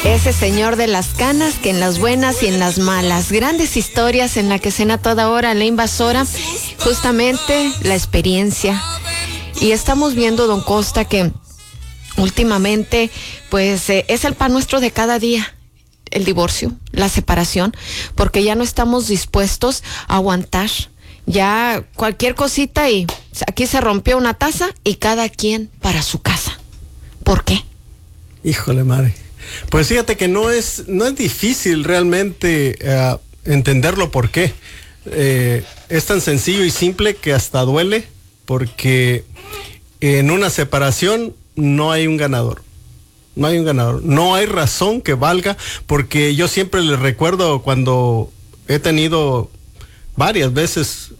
Ese señor de las canas que en las buenas y en las malas. Grandes historias en la que cena toda hora la invasora. Justamente la experiencia. Y estamos viendo, don Costa, que últimamente pues es el pan nuestro de cada día. El divorcio, la separación, porque ya no estamos dispuestos a aguantar. Ya cualquier cosita y aquí se rompió una taza y cada quien para su casa. ¿Por qué? Híjole, madre. Pues fíjate que no es difícil realmente entenderlo por qué. Es tan sencillo y simple que hasta duele, porque en una separación no hay un ganador. No hay un ganador. No hay razón que valga, porque yo siempre les recuerdo cuando he tenido varias veces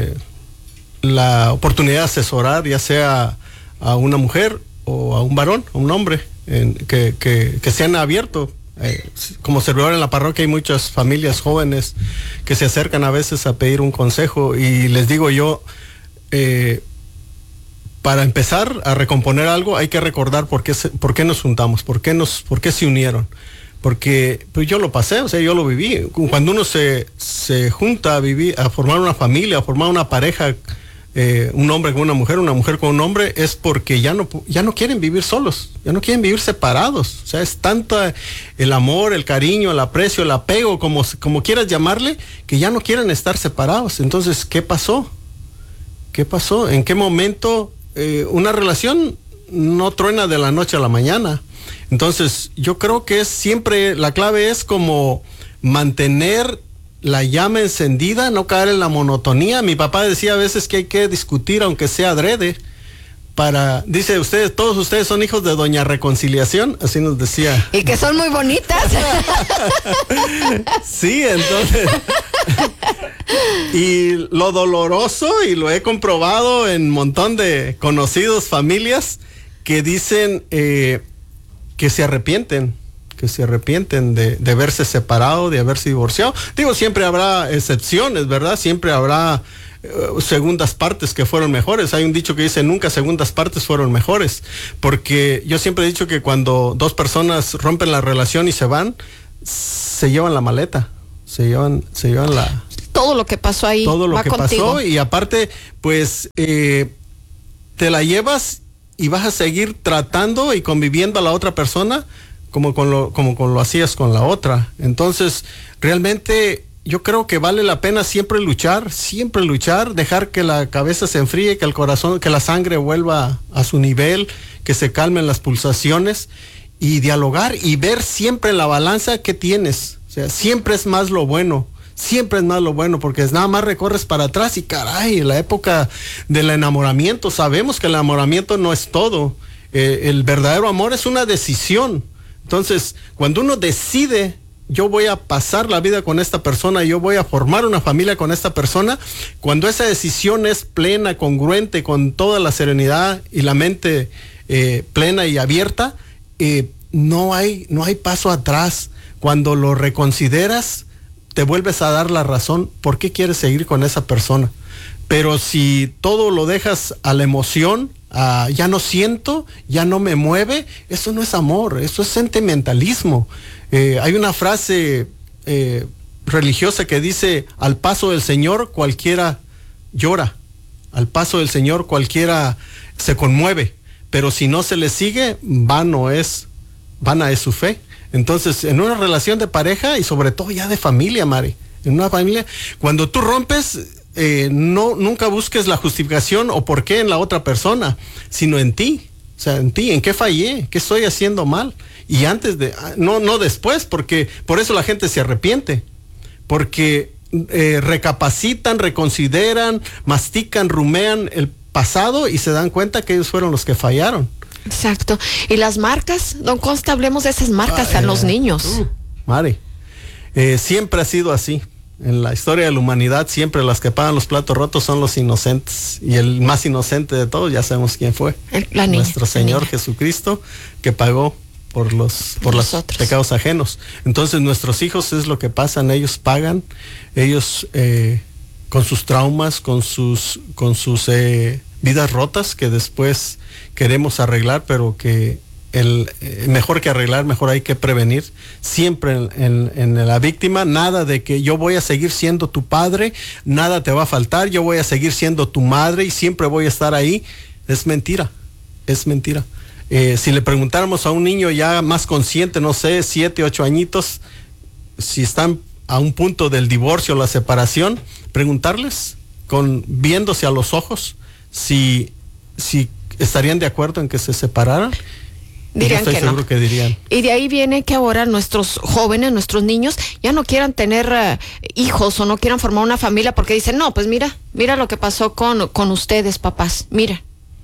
la oportunidad de asesorar, ya sea a una mujer o a un varón, a un hombre, que se han abierto. Como servidor en la parroquia hay muchas familias jóvenes que se acercan a veces a pedir un consejo, y les digo yo, para empezar a recomponer algo hay que recordar por qué nos juntamos, por qué se unieron. Porque pues yo lo pasé, o sea, yo lo viví. Cuando uno se junta a formar una familia, a formar una pareja, un hombre con una mujer con un hombre, es porque ya no quieren vivir solos, ya no quieren vivir separados. O sea, es tanto el amor, el cariño, el aprecio, el apego, como quieras llamarle, que ya no quieren estar separados. Entonces, ¿qué pasó? ¿Qué pasó? ¿En qué momento una relación no truena de la noche a la mañana? Entonces, yo creo que siempre la clave es como mantener la llama encendida, no caer en la monotonía. Mi papá decía a veces que hay que discutir, aunque sea adrede, dice, todos ustedes son hijos de Doña Reconciliación, así nos decía. Y que son muy bonitas. Sí, entonces. Y lo doloroso, y lo he comprobado en un montón de conocidos, familias, que dicen que se arrepienten de haberse separado, de haberse divorciado. Digo, siempre habrá excepciones, ¿verdad? Siempre habrá segundas partes que fueron mejores. Hay un dicho que dice, nunca segundas partes fueron mejores, porque yo siempre he dicho que cuando dos personas rompen la relación y se van, se llevan la maleta, se llevan todo lo que pasó ahí, todo lo que contigo. pasó, y aparte pues te la llevas y vas a seguir tratando y conviviendo a la otra persona como lo hacías con la otra. Entonces, realmente yo creo que vale la pena siempre luchar, dejar que la cabeza se enfríe, que el corazón, que la sangre vuelva a su nivel, que se calmen las pulsaciones, y dialogar y ver siempre en la balanza qué tienes. O sea, siempre es más lo bueno, porque nada más recorres para atrás y caray, la época del enamoramiento, sabemos que el enamoramiento no es todo. El verdadero amor es una decisión. Entonces, cuando uno decide, yo voy a pasar la vida con esta persona, yo voy a formar una familia con esta persona, cuando esa decisión es plena, congruente, con toda la serenidad y la mente plena y abierta, no hay paso atrás. Cuando lo reconsideras, te vuelves a dar la razón por qué quieres seguir con esa persona. Pero si todo lo dejas a la emoción, ya no siento, ya no me mueve, eso no es amor, eso es sentimentalismo. Hay una frase religiosa que dice, al paso del Señor cualquiera llora, al paso del Señor cualquiera se conmueve, pero si no se le sigue, vana es su fe. Entonces, en una relación de pareja, y sobre todo ya de familia, Mari, en una familia, cuando tú rompes, nunca busques la justificación o por qué en la otra persona, sino en ti. O sea, en ti, en qué fallé, qué estoy haciendo mal. Y antes no después, porque por eso la gente se arrepiente. Porque recapacitan, reconsideran, mastican, rumean el pasado y se dan cuenta que ellos fueron los que fallaron. Exacto. Y las marcas, don Costa, hablemos de esas marcas en los niños. Mari, siempre ha sido así. En la historia de la humanidad, siempre las que pagan los platos rotos son los inocentes. Y el más inocente de todos, ya sabemos quién fue. Nuestro Señor Jesucristo, que pagó por los pecados ajenos. Entonces, nuestros hijos es lo que pasan, ellos pagan, ellos con sus traumas, con sus vidas rotas, que después queremos arreglar, pero que mejor que arreglar, mejor hay que prevenir. Siempre en la víctima, nada de que yo voy a seguir siendo tu padre, nada te va a faltar, yo voy a seguir siendo tu madre y siempre voy a estar ahí. Es mentira, es mentira. Si le preguntáramos a un niño ya más consciente, no sé, 7, 8 añitos, si están a un punto del divorcio o la separación, preguntarles, viéndose a los ojos, si estarían de acuerdo en que se separaran. Dirían estoy que seguro no. Que dirían. Y de ahí viene que ahora nuestros jóvenes, nuestros niños, ya no quieran tener hijos o no quieran formar una familia porque dicen, no, pues mira lo que pasó con ustedes, papás, mira.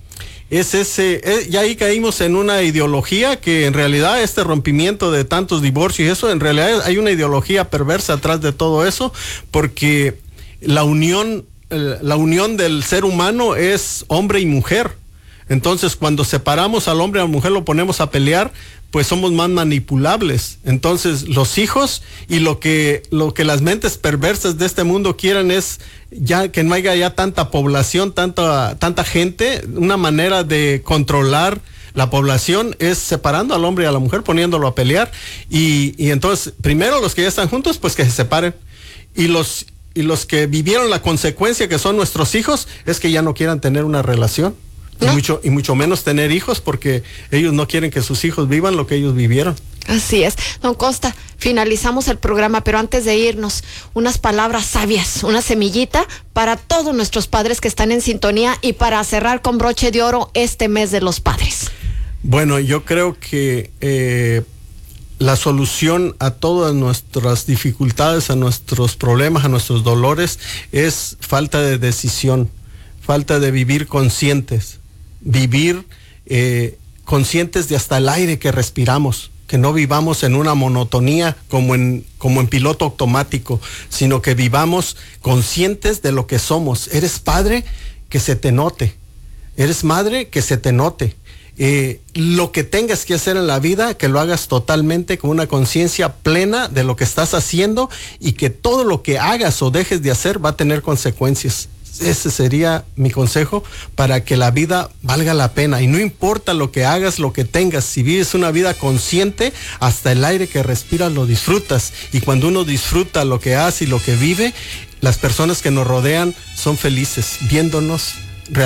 Ya ahí caímos en una ideología que en realidad este rompimiento de tantos divorcios y eso, en realidad hay una ideología perversa atrás de todo eso, porque la unión del ser humano es hombre y mujer. Entonces, cuando separamos al hombre y a la mujer, lo ponemos a pelear, pues somos más manipulables. Entonces, los hijos y lo que las mentes perversas de este mundo quieren es ya que no haya ya tanta población, tanta gente. Una manera de controlar la población es separando al hombre y a la mujer, poniéndolo a pelear. Y entonces, primero los que ya están juntos, pues que se separen. Y los que vivieron la consecuencia, que son nuestros hijos, es que ya no quieran tener una relación. ¿No? Y mucho menos tener hijos, porque ellos no quieren que sus hijos vivan lo que ellos vivieron. Así es. Don Costa, finalizamos el programa, pero antes de irnos, unas palabras sabias, una semillita para todos nuestros padres que están en sintonía y para cerrar con broche de oro este mes de los padres. Bueno, yo creo que la solución a todas nuestras dificultades, a nuestros problemas, a nuestros dolores, es falta de decisión, falta de vivir conscientes. Vivir conscientes de hasta el aire que respiramos, que no vivamos en una monotonía como en piloto automático, sino que vivamos conscientes de lo que somos. Eres padre, que se te note. Eres madre, que se te note. Lo que tengas que hacer en la vida, que lo hagas totalmente con una conciencia plena de lo que estás haciendo, y que todo lo que hagas o dejes de hacer va a tener consecuencias. Ese sería mi consejo para que la vida valga la pena. Y no importa lo que hagas, lo que tengas, si vives una vida consciente, hasta el aire que respiras lo disfrutas. Y cuando uno disfruta lo que hace y lo que vive, las personas que nos rodean son felices viéndonos